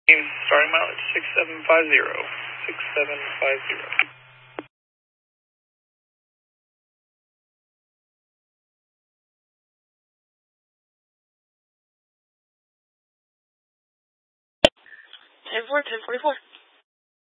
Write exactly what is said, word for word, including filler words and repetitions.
Starting mileage six seven five zero. six seven five zero. ten four, ten forty-four.